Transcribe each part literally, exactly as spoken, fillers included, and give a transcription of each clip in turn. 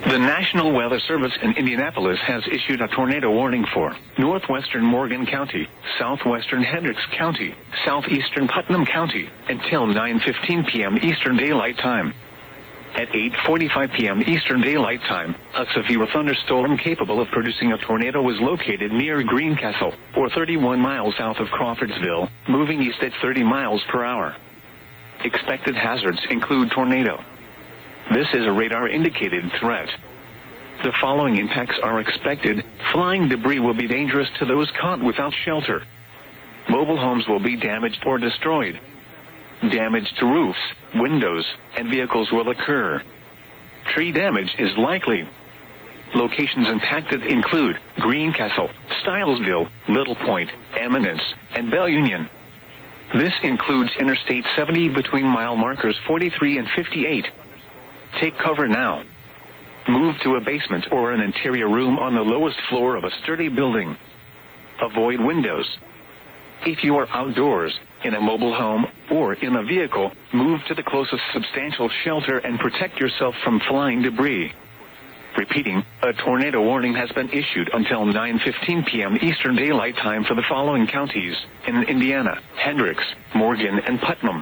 The National Weather Service in Indianapolis has issued a tornado warning for northwestern Morgan County, southwestern Hendricks County, southeastern Putnam County until nine fifteen p.m. Eastern Daylight Time. At eight forty-five p.m. Eastern Daylight Time, a severe thunderstorm capable of producing a tornado was located near Greencastle, or thirty-one miles south of Crawfordsville, moving east at thirty miles per hour. Expected hazards include tornado. This is a radar-indicated threat. The following impacts are expected. Flying debris will be dangerous to those caught without shelter. Mobile homes will be damaged or destroyed. Damage to roofs, windows, and vehicles will occur. Tree damage is likely. Locations impacted include Greencastle, Stylesville, Little Point, Eminence, and Bell Union. This includes Interstate seventy between mile markers forty-three and fifty-eight. Take cover now. Move to a basement or an interior room on the lowest floor of a sturdy building. Avoid windows. If you are outdoors, in a mobile home, or in a vehicle, move to the closest substantial shelter and protect yourself from flying debris. Repeating, a tornado warning has been issued until nine fifteen p.m. Eastern Daylight Time for the following counties in Indiana: Hendricks, Morgan, and Putnam.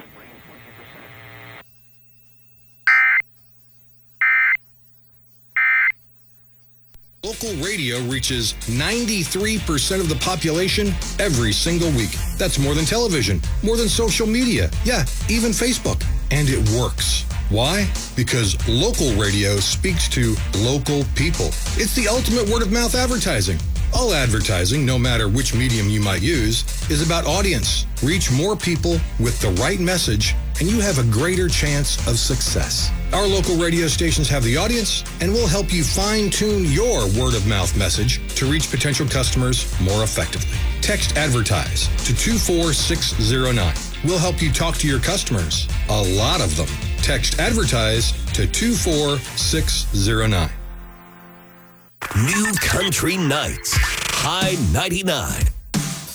Local radio reaches ninety-three percent of the population every single week. That's more than television, more than social media, yeah, even Facebook. And it works. Why? Because local radio speaks to local people. It's the ultimate word-of-mouth advertising. All advertising, no matter which medium you might use, is about audience. Reach more people with the right message, and you have a greater chance of success. Our local radio stations have the audience, and we'll help you fine-tune your word-of-mouth message to reach potential customers more effectively. Text ADVERTISE to two four six zero nine. We'll help you talk to your customers, a lot of them. Text ADVERTISE to two four six zero nine. New Country Nights, High ninety-nine.